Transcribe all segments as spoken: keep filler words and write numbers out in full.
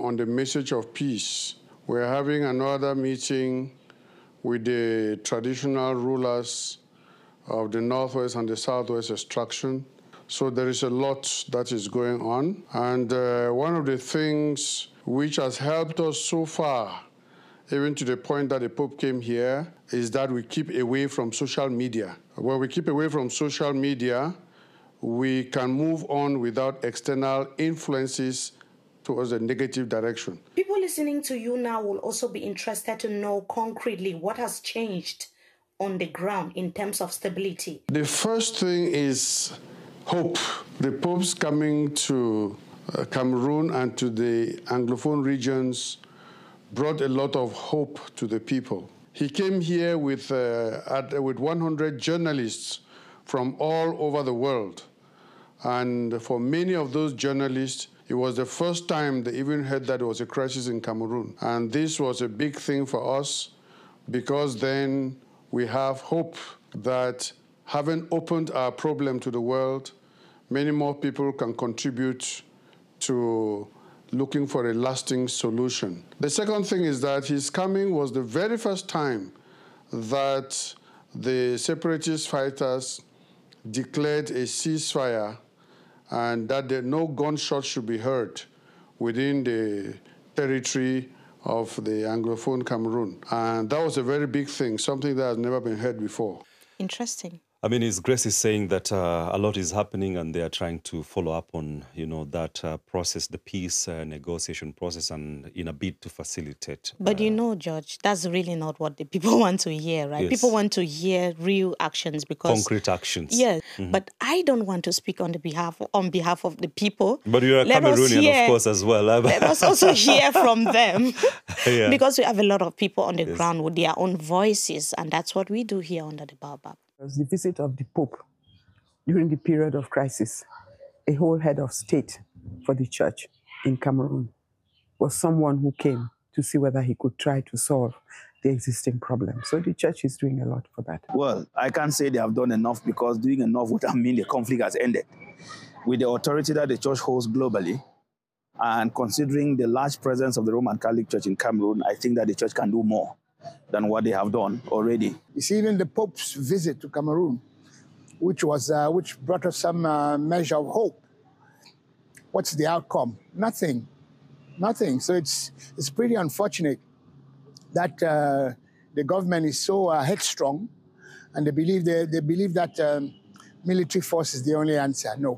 on the message of peace. We're having another meeting with the traditional rulers of the Northwest and the Southwest extraction. So there is a lot that is going on. And uh, one of the things which has helped us so far, even to the point that the Pope came here, is that we keep away from social media. When we keep away from social media, we can move on without external influences towards a negative direction. People listening to you now will also be interested to know concretely what has changed on the ground in terms of stability. The first thing is hope. The Pope's coming to uh, Cameroon and to the Anglophone regions brought a lot of hope to the people. He came here with, uh, at, with one hundred journalists from all over the world. And for many of those journalists, it was the first time they even heard that there was a crisis in Cameroon. And this was a big thing for us because then we have hope that having opened our problem to the world, many more people can contribute to looking for a lasting solution. The second thing is that his coming was the very first time that the separatist fighters declared a ceasefire and that there, no gunshots should be heard within the territory of the Anglophone Cameroon. And that was a very big thing, something that has never been heard before. Interesting. I mean, His Grace is saying that uh, a lot is happening and they are trying to follow up on, you know, that uh, process, the peace uh, negotiation process, and in a bid to facilitate. But uh, you know, George, that's really not what the people want to hear, right? Yes. People want to hear real actions because... concrete actions. Yes, Mm-hmm. but I don't want to speak on the behalf on behalf of the people. But you're a Let us Cameroonian, hear- of course, as well. Let us also hear from them. Yeah. Because we have a lot of people on the Yes. ground with their own voices, and that's what we do here under the Baobab. It was the visit of the Pope during the period of crisis. A whole head of state for the church in Cameroon was someone who came to see whether he could try to solve the existing problem. So the church is doing a lot for that. Well, I can't say they have done enough because doing enough would mean the conflict has ended. With the authority that the church holds globally, and considering the large presence of the Roman Catholic Church in Cameroon, I think that the church can do more than what they have done already. You see, even the Pope's visit to Cameroon, which was uh, which brought us some uh, measure of hope. What's the outcome? Nothing, nothing. So it's it's pretty unfortunate that uh, the government is so uh, headstrong, and they believe they they believe that um, military force is the only answer. No.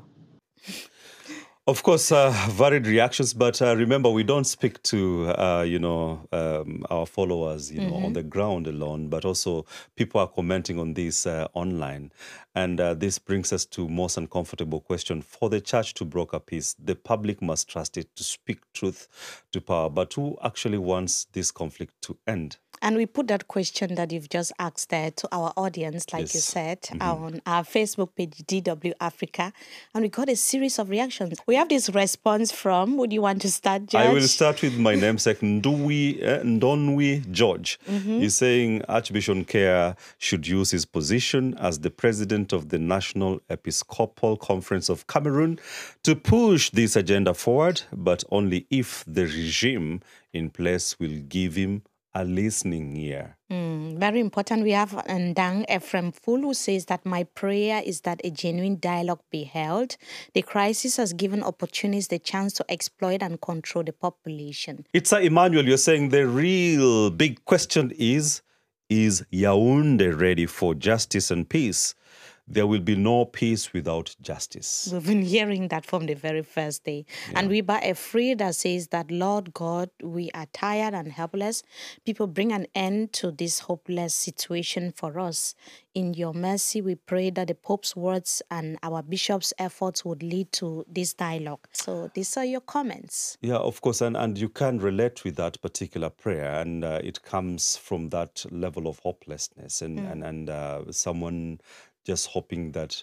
Of course, uh, varied reactions, but uh, remember, we don't speak to, uh, you know, um, our followers, you know, Mm-hmm. on the ground alone, but also people are commenting on this uh, online. And uh, this brings us to most uncomfortable question. For the church to broker peace, the public must trust it to speak truth to power. But who actually wants this conflict to end? And we put that question that you've just asked there to our audience, like you Yes. said, on our Facebook page, D W Africa, and we got a series of reactions. We have this response from, would you want to start, Judge? I will start with my namesake, Ndui, uh, Ndonwi George. He's saying Archbishop Care should use his position as the president of the National Episcopal Conference of Cameroon to push this agenda forward, but only if the regime in place will give him a listening ear. Mm, very important. We have Ndang Ephraim Full, who says that my prayer is that a genuine dialogue be held. The crisis has given opportunists the chance to exploit and control the population. It's a Emmanuel, you're saying the real big question is, is Yaoundé ready for justice and peace? There will be no peace without justice. We've been hearing that from the very first day. Yeah. And Wiba Efrida says that, Lord God, we are tired and helpless. People, bring an end to this hopeless situation for us. In your mercy, we pray that the Pope's words and our bishop's efforts would lead to this dialogue. So these are your comments. Yeah, of course, and, and you can relate with that particular prayer, and uh, it comes from that level of hopelessness and, Mm. and, and uh, someone just hoping that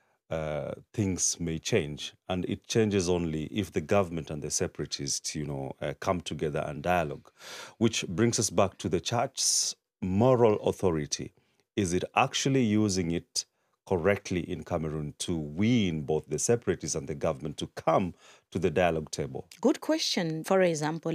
uh, things may change. And it changes only if the government and the separatists, you know, uh, come together and dialogue, which brings us back to the church's moral authority. Is it actually using it correctly in Cameroon to win both the separatists and the government to come to the dialogue table? Good question. For example,